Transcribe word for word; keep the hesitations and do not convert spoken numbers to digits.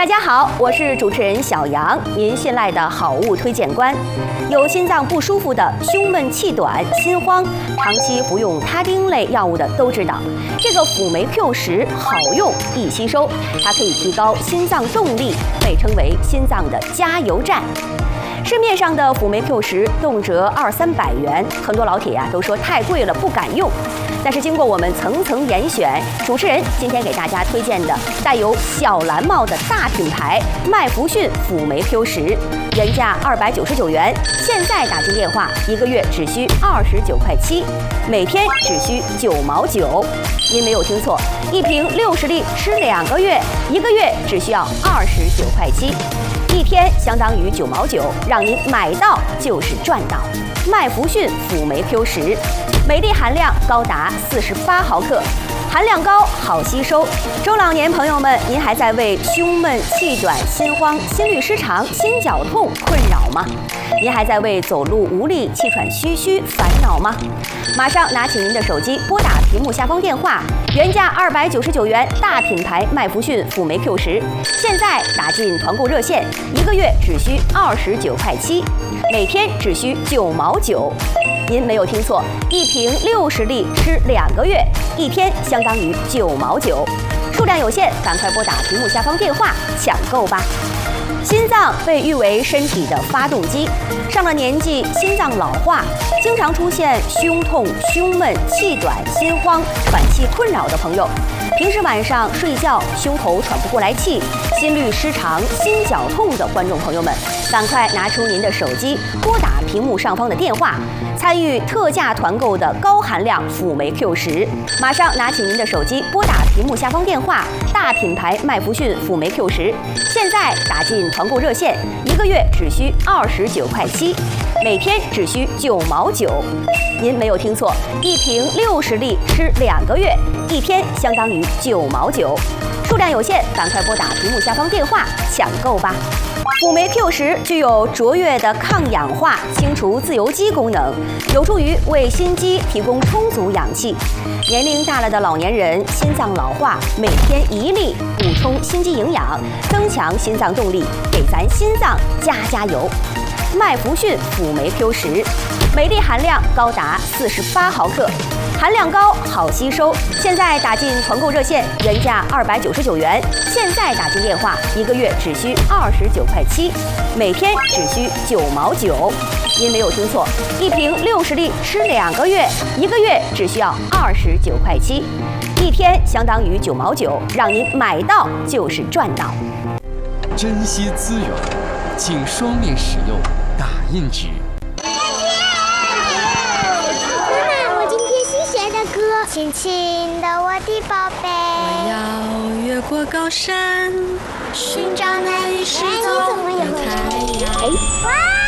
大家好，我是主持人小杨，您信赖的好物推荐官。有心脏不舒服的、胸闷气短、心慌，长期服用他汀类药物的都知道，这个辅酶 Q 十好用易吸收，它可以提高心脏动力，被称为心脏的加油站。 市面上的辅酶 Q 十动辄二三百元，很多老铁呀、啊、都说太贵了，不敢用。但是经过我们层层严选，主持人今天给大家推荐的带有小蓝帽的大品牌麦弗逊辅酶 Q 十，原价二百九十九元，现在打进电话一个月只需二十九块七，每天只需九毛九。您没有听错，一瓶六十粒吃两个月，一个月只需要二十九块七。 一天相当于九毛九，让您买到就是赚到。麦弗逊辅酶 Q 十，镁粒含量高达四十八毫克，含量高，好吸收。中老年朋友们，您还在为胸闷、气短、心慌、心律失常、心绞痛困扰吗？您还在为走路无力、气喘吁吁烦恼吗？马上拿起您的手机，拨打屏幕下方电话，原价二百九十九元，大品牌麦弗逊辅酶 Q 十，现在打进团购热线，一个月只需二十九块七，每天只需九毛九。您没有听错，一瓶六十粒吃两个月，一天相当于九毛九。数量有限，赶快拨打屏幕下方电话抢购吧。 心脏被誉为身体的发动机，上了年纪，心脏老化，经常出现胸痛、胸闷、气短、心慌、喘气困扰的朋友，平时晚上睡觉胸口喘不过来气、心律失常、心绞痛的观众朋友们，赶快拿出您的手机，拨打屏幕上方的电话，参与特价团购的高含量辅酶 Q 十。马上拿起您的手机，拨打屏幕下方电话，大品牌麦弗逊辅酶 Q 十，现在打进 团购热线，一个月只需二十九块七，每天只需九毛九。您没有听错，一瓶六十粒吃两个月，一天相当于九毛九。数量有限，赶快拨打屏幕下方电话抢购吧。 辅酶 Q 十具有卓越的抗氧化、清除自由基功能，有助于为心肌提供充足氧气。年龄大了的老年人，心脏老化，每天一粒补充心肌营养，增强心脏动力，给咱心脏加加油。麦弗逊辅酶 Q 十，镁粒含量高达四十八毫克。 含量高，好吸收。现在打进团购热线，原价二百九十九元，现在打进电话，一个月只需二十九块七，每天只需九毛九。您没有听错，一瓶六十粒吃两个月，一个月只需要二十九块七，一天相当于九毛九，让您买到就是赚到。 珍惜资源，请双面使用打印纸。 亲亲的我的宝贝， 我要越过高山， 寻找那里是走的太阳。哇！